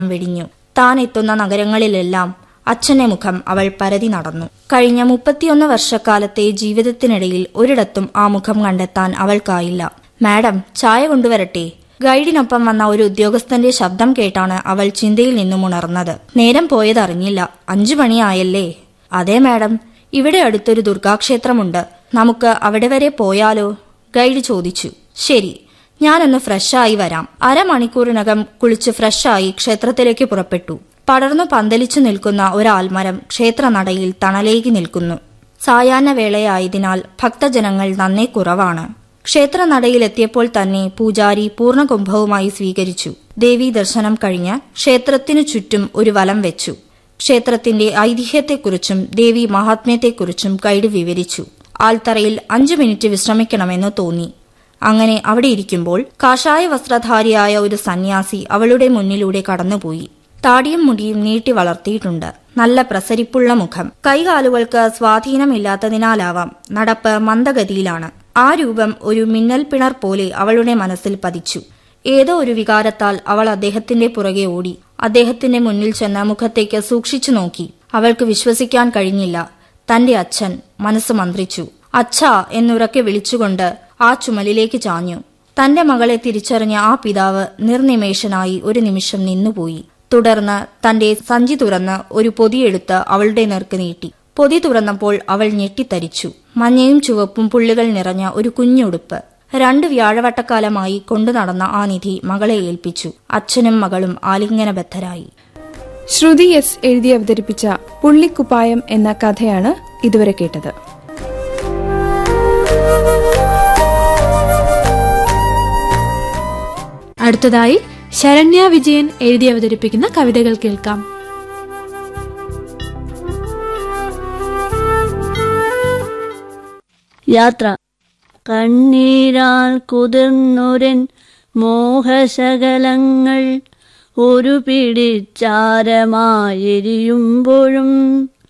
വെടിഞ്ഞു. താൻ എത്തുന്ന നഗരങ്ങളിലെല്ലാം അച്ഛന്റെ മുഖം അവൾ പരതി നടന്നു. കഴിഞ്ഞ 31 വർഷക്കാലത്തെ ജീവിതത്തിനിടയിൽ ഒരിടത്തും ആ മുഖം കണ്ടെത്താൻ അവൾക്കായില്ല. മാഡം, ചായ കൊണ്ടുവരട്ടെ? ഗൈഡിനൊപ്പം വന്ന ഒരു ഉദ്യോഗസ്ഥന്റെ ശബ്ദം കേട്ടാണ് അവൾ ചിന്തയിൽ നിന്നും ഉണർന്നത്. നേരം പോയതറിഞ്ഞില്ല. 5 മണിയായല്ലേ? അതെ മാഡം, ഇവിടെ അടുത്തൊരു ദുർഗാക്ഷേത്രമുണ്ട്. നമുക്ക് അവിടെ വരെ പോയാലോ? ഗൈഡ് ചോദിച്ചു. ശരി, ഞാനൊന്ന് ഫ്രഷായി വരാം. അരമണിക്കൂറിനകം കുളിച്ച് ഫ്രഷായി ക്ഷേത്രത്തിലേക്ക് പുറപ്പെട്ടു. പടർന്നു പന്തലിച്ചു നിൽക്കുന്ന ഒരാൽമരം ക്ഷേത്രനടയിൽ തണലേകി നിൽക്കുന്നു. സായാഹ്ന വേളയായതിനാൽ ഭക്തജനങ്ങൾ നന്നേ കുറവാണ്. ക്ഷേത്രനടയിലെത്തിയപ്പോൾ തന്നെ പൂജാരി പൂർണ്ണകുംഭവുമായി സ്വീകരിച്ചു. ദേവീ ദർശനം കഴിഞ്ഞ് ക്ഷേത്രത്തിനു ചുറ്റും ഒരു വലം വെച്ചു. ക്ഷേത്രത്തിന്റെ ഐതിഹ്യത്തെക്കുറിച്ചും ദേവീ മഹാത്മ്യത്തെക്കുറിച്ചും ഗൈഡ് വിവരിച്ചു. ആൽത്തറയിൽ 5 മിനിറ്റ് വിശ്രമിക്കണമെന്ന് തോന്നി. അങ്ങനെ അവിടെ ഇരിക്കുമ്പോൾ കാഷായ വസ്ത്രധാരിയായ ഒരു സന്യാസി അവളുടെ മുന്നിലൂടെ കടന്നുപോയി. താടിയും മുടിയും നീട്ടി വളർത്തിയിട്ടുണ്ട്. നല്ല പ്രസരിപ്പുള്ള മുഖം. കൈകാലുകൾക്ക് സ്വാധീനമില്ലാത്തതിനാലാവാം നടപ്പ് മന്ദഗതിയിലാണ്. ആ രൂപം ഒരു മിന്നൽ പിണർ പോലെ അവളുടെ മനസ്സിൽ പതിച്ചു. ഏതോ ഒരു വികാരത്താൽ അവൾ അദ്ദേഹത്തിന്റെ പുറകെ ഓടി. അദ്ദേഹത്തിന്റെ മുന്നിൽ ചെന്ന് മുഖത്തേക്ക് സൂക്ഷിച്ചു നോക്കി. അവൾക്ക് വിശ്വസിക്കാൻ കഴിഞ്ഞില്ല. തന്റെ അച്ഛൻ. മനസ്സ് മന്ത്രിച്ചു. അച്ഛാ എന്നുറക്കെ വിളിച്ചുകൊണ്ട് ആ ചുമലിലേക്ക് ചാഞ്ഞു. തന്റെ മകളെ തിരിച്ചറിഞ്ഞ ആ പിതാവ് നിർനിമേഷനായി ഒരു നിമിഷം നിന്നുപോയി. തുടർന്ന് തന്റെ സഞ്ചി തുറന്ന് ഒരു പൊതിയെടുത്ത് അവളുടെ നേർക്ക് നീട്ടി. പൊതി തുറന്നപ്പോൾ അവൾ ഞെട്ടിത്തരിച്ചു. മഞ്ഞയും ചുവപ്പും പുള്ളികൾ നിറഞ്ഞ ഒരു കുഞ്ഞുടുപ്പ്. 2 വ്യാഴവട്ടക്കാലമായി കൊണ്ടു നടന്ന ആ നിധി മകളെ ഏൽപ്പിച്ചു. അച്ഛനും മകളും ആലിംഗനബദ്ധരായി. ശ്രുതി എസ് എഴുതി അവതരിപ്പിച്ച പുള്ളിക്കുപ്പായം എന്ന കഥയാണ് ഇതുവരെ കേട്ടത്. അടുത്തതായി ശരണ്യ വിജയൻ എഴുതി അവതരിപ്പിക്കുന്ന കവിതകൾ കേൾക്കാം. യാത്ര. കണ്ണീരാൽ കുതിർന്നൊരൻ മോഹശകലങ്ങൾ ഒരു പിടിച്ചാരമായെരിയുമ്പോഴും